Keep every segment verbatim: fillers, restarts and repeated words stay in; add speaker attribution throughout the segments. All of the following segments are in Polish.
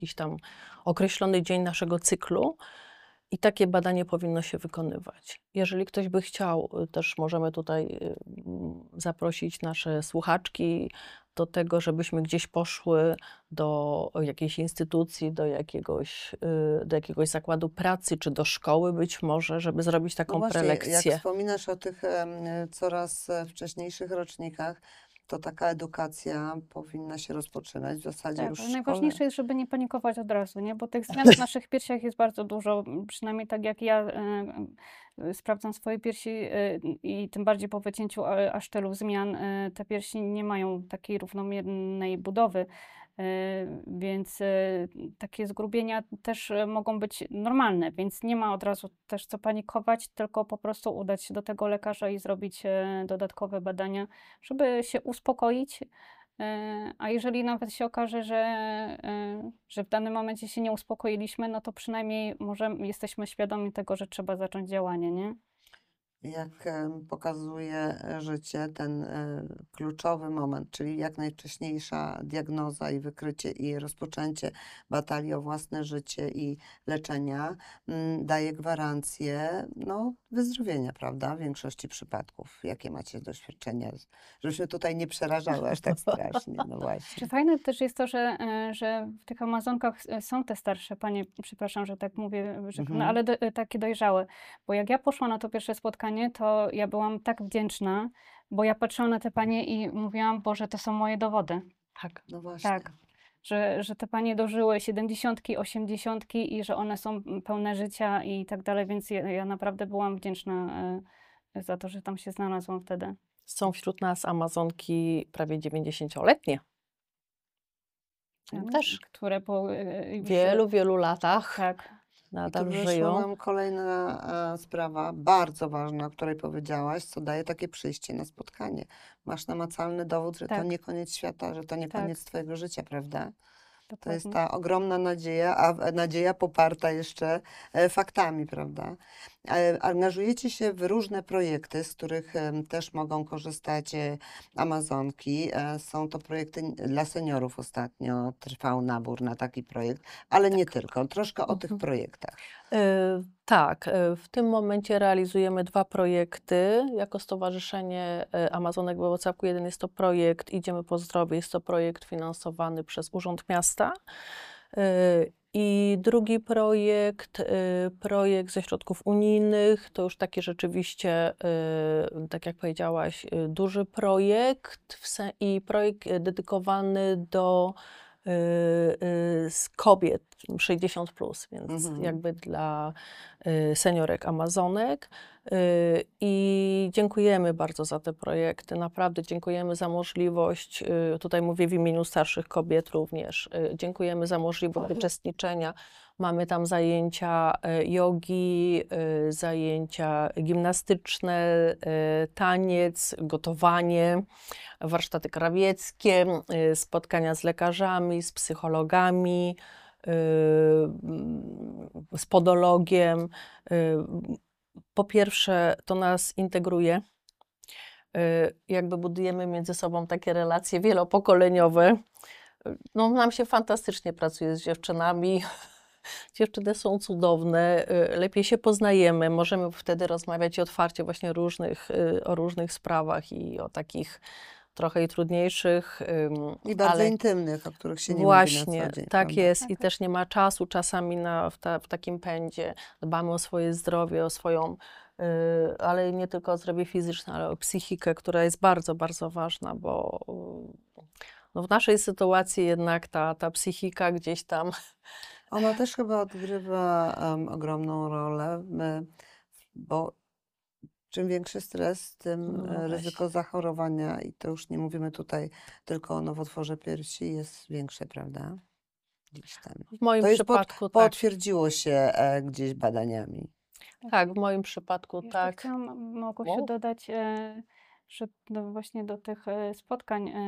Speaker 1: jakiś tam określony dzień naszego cyklu i takie badanie powinno się wykonywać. Jeżeli ktoś by chciał, też możemy tutaj zaprosić nasze słuchaczki do tego, żebyśmy gdzieś poszły do jakiejś instytucji, do jakiegoś, do jakiegoś zakładu pracy, czy do szkoły być może, żeby zrobić taką
Speaker 2: No właśnie, jak
Speaker 1: prelekcję.
Speaker 2: wspominasz o tych em, coraz wcześniejszych rocznikach, to taka edukacja powinna się rozpoczynać w zasadzie
Speaker 3: Tak,
Speaker 2: już
Speaker 3: ale
Speaker 2: w szkole.
Speaker 3: najważniejsze jest, żeby nie panikować od razu, nie? Bo tych zmian w naszych piersiach jest bardzo dużo. Przynajmniej tak jak ja e, e, sprawdzam swoje piersi e, i tym bardziej po wycięciu a- aż tylu zmian, e, te piersi nie mają takiej równomiernej budowy. E, Więc e, takie zgrubienia też e, mogą być normalne, więc nie ma od razu też co panikować, tylko po prostu udać się do tego lekarza i zrobić e, dodatkowe badania, żeby się uspokoić. E, A jeżeli nawet się okaże, że, e, że w danym momencie się nie uspokoiliśmy, no to przynajmniej może jesteśmy świadomi tego, że trzeba zacząć działanie, nie?
Speaker 2: Jak em, pokazuje e, życie, ten e, kluczowy moment, czyli jak najwcześniejsza diagnoza i wykrycie i rozpoczęcie batalii o własne życie i leczenia mm, daje gwarancję no, wyzdrowienia, prawda? W większości przypadków. Jakie macie doświadczenia? Żebyśmy tutaj nie przerażały aż tak strasznie, no
Speaker 3: Czy
Speaker 2: właśnie.
Speaker 3: fajne też jest to, że, e, że w tych Amazonkach e, są te starsze panie, przepraszam, że tak mówię, że, no,
Speaker 2: Mhm.
Speaker 3: ale do, e, takie dojrzałe. Bo jak ja poszłam na to pierwsze spotkanie, to ja byłam tak wdzięczna, bo ja patrzyłam na te panie i mówiłam, Boże, to są moje dowody.
Speaker 1: Tak.
Speaker 2: No właśnie.
Speaker 3: Tak, że, że te panie dożyły siedemdziesiątki, osiemdziesiątki i że one są pełne życia i tak dalej, więc ja, ja naprawdę byłam wdzięczna e, za to, że tam się znalazłam wtedy.
Speaker 1: Są wśród nas Amazonki prawie dziewięćdziesięcioletnie.
Speaker 3: Tak,
Speaker 1: Też
Speaker 3: które po e,
Speaker 1: w
Speaker 3: już,
Speaker 1: wielu, wielu latach
Speaker 3: tak,
Speaker 2: I
Speaker 1: nadal
Speaker 2: tu wyszła
Speaker 1: żyją.
Speaker 2: nam kolejna e, sprawa, bardzo ważna, o której powiedziałaś, co daje takie przyjście na spotkanie. Masz namacalny dowód, że to
Speaker 3: tak,
Speaker 2: nie koniec świata, że to nie
Speaker 3: tak,
Speaker 2: koniec twojego życia, prawda? To jest
Speaker 3: dokładnie.
Speaker 2: ta ogromna nadzieja, a w- nadzieja poparta jeszcze e, faktami, prawda? E, Angażujecie się w różne projekty, z których em, też mogą korzystać e, Amazonki. E, Są to projekty n- dla seniorów ostatnio. Trwał nabór na taki projekt, ale nie tylko. Troszkę o tych
Speaker 1: Mhm.
Speaker 2: projektach.
Speaker 1: E, Tak, e, w tym momencie realizujemy dwa projekty jako Stowarzyszenie e, Amazonek we Włocławku. Jeden jest to projekt Idziemy po zdrowie, jest to projekt finansowany przez Urząd Miasta. E, I drugi projekt, e, projekt ze środków unijnych, to już taki rzeczywiście, e, tak jak powiedziałaś, e, duży projekt w se- i projekt e, dedykowany do y, y, z kobiet sześćdziesiąt plus, więc
Speaker 2: Mhm.
Speaker 1: jakby dla y, seniorek Amazonek. Y, I dziękujemy bardzo za te projekty. Naprawdę dziękujemy za możliwość, y, tutaj mówię w imieniu starszych kobiet również, y, dziękujemy za możliwość uczestniczenia. Mamy tam zajęcia y, jogi, y, zajęcia gimnastyczne, y, taniec, gotowanie, warsztaty krawieckie, y, spotkania z lekarzami, z psychologami, y, mm, z podologiem. Y, Po pierwsze, to nas integruje. Y, Jakby budujemy między sobą takie relacje wielopokoleniowe. Y, No, nam się fantastycznie pracuje z dziewczynami. Dziewczyny są cudowne, y, lepiej się poznajemy, możemy wtedy rozmawiać i otwarcie właśnie różnych, y, o różnych sprawach i o takich trochę i trudniejszych, ym,
Speaker 2: I bardzo
Speaker 1: ale
Speaker 2: intymnych, o których się nie mówi na co
Speaker 1: właśnie
Speaker 2: dzień,
Speaker 1: tak
Speaker 2: prawda?
Speaker 1: jest
Speaker 3: Tak,
Speaker 1: i
Speaker 3: tak.
Speaker 1: też nie ma czasu czasami na, w, ta, w takim pędzie. Dbamy o swoje zdrowie, o swoją, y, ale nie tylko o zdrowie fizyczne, ale o psychikę, która jest bardzo, bardzo ważna, bo y, no w naszej sytuacji jednak ta, ta psychika gdzieś tam.
Speaker 2: Ona też chyba odgrywa em, ogromną rolę, my, bo czym większy stres, tym
Speaker 1: No
Speaker 2: e, ryzyko
Speaker 1: właśnie.
Speaker 2: zachorowania, i to już nie mówimy tutaj tylko o nowotworze piersi, jest większe, prawda? Gdzieś tam.
Speaker 1: W moim
Speaker 2: To jest pod,
Speaker 1: przypadku tak.
Speaker 2: potwierdziło się e, gdzieś badaniami.
Speaker 1: Tak, w moim przypadku
Speaker 3: Jeszcze
Speaker 1: tak.
Speaker 3: chciałam, Małgosiu,
Speaker 1: Wow.
Speaker 3: dodać, e, że do, właśnie do tych e, spotkań e,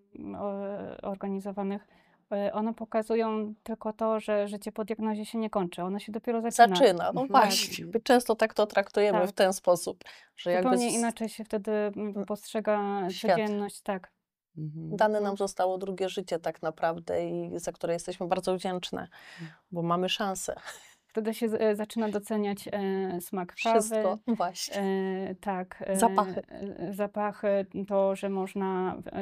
Speaker 3: o- organizowanych, e, one pokazują tylko to, że życie po diagnozie się nie kończy, ono się dopiero zaczyna.
Speaker 1: Zaczyna, no
Speaker 2: Mhm.
Speaker 1: właśnie. My często tak to traktujemy w
Speaker 3: Tak.
Speaker 1: ten sposób, że jakby
Speaker 3: Zupełnie
Speaker 1: z-
Speaker 3: inaczej się wtedy mm, postrzega
Speaker 1: świat.
Speaker 3: codzienność, tak.
Speaker 2: Mhm.
Speaker 1: Dane nam zostało drugie życie tak naprawdę i za które jesteśmy bardzo wdzięczne, bo mamy szansę.
Speaker 3: Wtedy się z e, zaczyna doceniać, e, smak
Speaker 1: Wszystko,
Speaker 3: kawy,
Speaker 1: właśnie.
Speaker 3: e, tak, e,
Speaker 1: Zapachy.
Speaker 3: e, zapachy, to, że można w